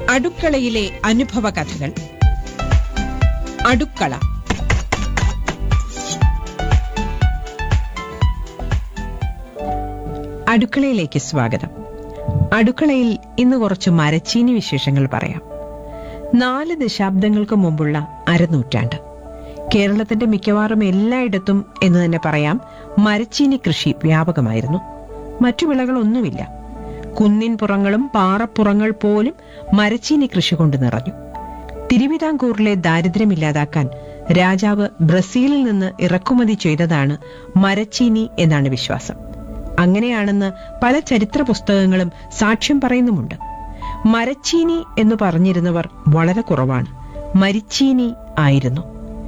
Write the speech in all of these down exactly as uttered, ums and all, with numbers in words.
അടുക്കളയിലെ അനുഭവ കഥകൾ. അടുക്കള. അടുക്കളയിലേക്ക് സ്വാഗതം. അടുക്കളയിൽ ഇന്ന് കുറച്ച് മരച്ചീനി വിശേഷങ്ങൾ പറയാം. നാല് ദശാബ്ദങ്ങൾക്ക് മുമ്പുള്ള അരനൂറ്റാണ്ട് കേരളത്തിന്റെ മിക്കവാറും എല്ലായിടത്തും എന്ന് തന്നെ പറയാം മരച്ചീനി കൃഷി വ്യാപകമായിരുന്നു. മറ്റു വിളകളൊന്നുമില്ല. കുന്നിൻ പുറങ്ങളും പാറപ്പുറങ്ങൾ പോലും മരച്ചീനി കൃഷി കൊണ്ട് നിറഞ്ഞു. തിരുവിതാംകൂറിലെ ദാരിദ്ര്യമില്ലാതാക്കാൻ രാജാവ് ബ്രസീലിൽ നിന്ന് ഇറക്കുമതി ചെയ്തതാണ് മരച്ചീനി എന്നാണ് വിശ്വാസം. അങ്ങനെയാണെന്ന് പല ചരിത്ര പുസ്തകങ്ങളും സാക്ഷ്യം പറയുന്നുമുണ്ട്. മരച്ചീനി എന്ന് പറഞ്ഞിരുന്നവർ വളരെ കുറവാണ്. മരിച്ചീനി ആയിരുന്നു.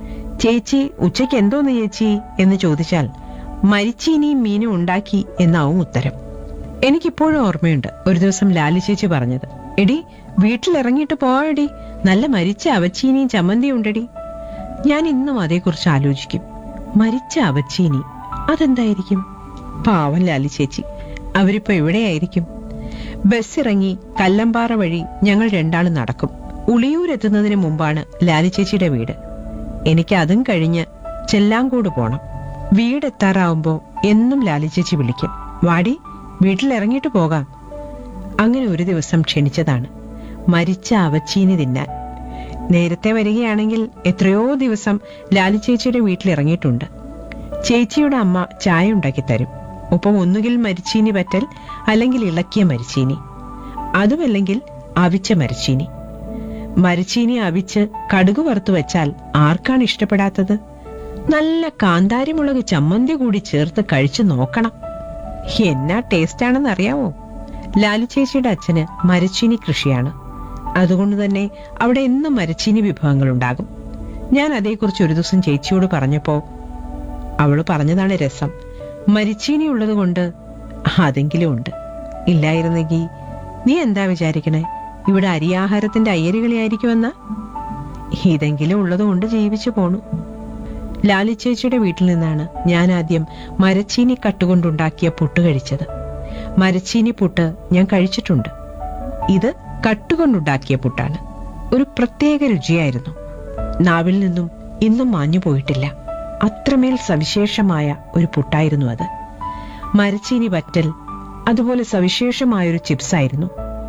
ചേച്ചി ഉച്ചയ്ക്ക് എന്തോന്ന് ചേച്ചി എന്ന് ചോദിച്ചാൽ മരിച്ചീനിയും മീനും ഉണ്ടാക്കി എന്നാവും ഉത്തരം. എനിക്കിപ്പോഴും ഓർമ്മയുണ്ട് ഒരു ദിവസം ലാലി ചേച്ചി പറഞ്ഞത്, എടി വീട്ടിലിറങ്ങിയിട്ട് പോവാടി, നല്ല മരിച്ച അവച്ചീനിയും ചമ്മന്തിയും ഉണ്ടടി. ഞാൻ ഇന്നും അതേക്കുറിച്ച് ആലോചിക്കും. മരിച്ച അവച്ചീനി അതെന്തായിരിക്കും? പാവം ലാലി ചേച്ചി, അവരിപ്പോ എവിടെയായിരിക്കും? ബസ്സിറങ്ങി കല്ലമ്പാറ വഴി ഞങ്ങൾ രണ്ടാളും നടക്കും. ഉളിയൂരെത്തുന്നതിന് മുമ്പാണ് ലാലി ചേച്ചിയുടെ വീട്. എനിക്ക് അതും കഴിഞ്ഞ് ചെല്ലാങ്കോട് പോണം. വീടെത്താറാവുമ്പോ എന്നും ലാലി ചേച്ചി വിളിക്കും, വാടി വീട്ടിലിറങ്ങിയിട്ട് പോകാം. അങ്ങനെ ഒരു ദിവസം ക്ഷണിച്ചതാണ് മരിച്ച അവച്ചീനി തിന്നാൻ. നേരത്തെ വരികയാണെങ്കിൽ എത്രയോ ദിവസം ലാലി ചേച്ചിയുടെ വീട്ടിലിറങ്ങിയിട്ടുണ്ട്. ചേച്ചിയുടെ അമ്മ ചായ ഉണ്ടാക്കി തരും. ഒപ്പം ഒന്നുകിൽ മരിച്ചീനി പറ്റൽ, അല്ലെങ്കിൽ ഇളക്കിയ മരിച്ചീനി, അതുമല്ലെങ്കിൽ അവിച്ച മരിച്ചീനി. മരിച്ചീനി അവിച്ച് കടുക് വറുത്തു വെച്ചാൽ ആർക്കാണ് ഇഷ്ടപ്പെടാത്തത്? നല്ല കാന്താരിമുളക് ചമ്മന്തി കൂടി ചേർത്ത് കഴിച്ചു നോക്കണം. എന്നാ ടേസ്റ്റ് ആണെന്ന് അറിയാവോ? ലാലി ചേച്ചിയുടെ അച്ഛന് മരച്ചീനി കൃഷിയാണ്. അതുകൊണ്ട് തന്നെ അവിടെ എന്നും മരച്ചീനി വിഭവങ്ങൾ ഉണ്ടാകും. ഞാൻ അതേക്കുറിച്ച് ഒരു ദിവസം ചേച്ചിയോട് പറഞ്ഞപ്പോ അവള് പറഞ്ഞതാണ് രസം. മരിച്ചീനി ഉള്ളത് കൊണ്ട് അതെങ്കിലും ഉണ്ട്. ഇല്ലായിരുന്നെങ്കിൽ നീ എന്താ വിചാരിക്കണേ, ഇവിടെ അരിയാഹാരത്തിന്റെ അയ്യരുകളിയായിരിക്കുമെന്നാ? ഇതെങ്കിലും ഉള്ളത് കൊണ്ട് ജീവിച്ചു പോണു. ലാലി ചേച്ചിയുടെ വീട്ടിൽ നിന്നാണ് ഞാൻ ആദ്യം മരച്ചീനി കട്ടുകൊണ്ടുണ്ടാക്കിയ പുട്ട് കഴിച്ചത്. മരച്ചീനി പുട്ട് ഞാൻ കഴിച്ചിട്ടുണ്ട്. ഇത് കട്ടുകൊണ്ടുണ്ടാക്കിയ പുട്ടാണ്. ഒരു പ്രത്യേക രുചിയായിരുന്നു. നാവിൽ നിന്നും ഇന്നും മാഞ്ഞു പോയിട്ടില്ല. അത്രമേൽ സവിശേഷമായ ഒരു പുട്ടായിരുന്നു അത്. മരച്ചീനി വറ്റൽ അതുപോലെ സവിശേഷമായൊരു ചിപ്സായിരുന്നു.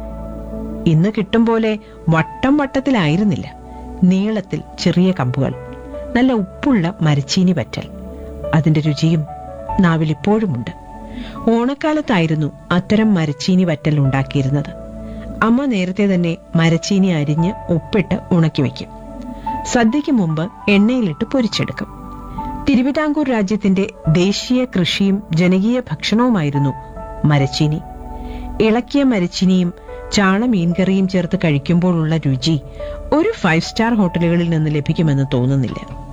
ഇന്ന് കിട്ടും പോലെ വട്ടം വട്ടത്തിലായിരുന്നില്ല, നീളത്തിൽ ചെറിയ കമ്പുകൾ. നല്ല ഉപ്പുള്ള മരച്ചീനി വറ്റൽ. അതിന്റെ രുചിയും നാവിൽ ഇപ്പോഴുമുണ്ട്. ഓണക്കാലത്തായിരുന്നു അത്തരം മരച്ചീനി വറ്റൽ ഉണ്ടാക്കിയിരുന്നത്. അമ്മ നേരത്തെ തന്നെ മരച്ചീനി അരിഞ്ഞ് ഉപ്പിട്ട് ഉണക്കി വയ്ക്കും. സദ്യയ്ക്ക് മുമ്പ് എണ്ണയിലിട്ട് പൊരിച്ചെടുക്കും. തിരുവിതാംകൂർ രാജ്യത്തിന്റെ ദേശീയ കൃഷിയും ജനകീയ ഭക്ഷണവുമായിരുന്നു മരച്ചീനി. ഇളക്കിയ മരച്ചീനിയും ചാള മീൻകറിയും ചേർത്ത് കഴിക്കുമ്പോഴുള്ള രുചി ഒരു ഫൈവ് സ്റ്റാർ ഹോട്ടലുകളിൽ നിന്ന് ലഭിക്കുമെന്ന് തോന്നുന്നില്ല.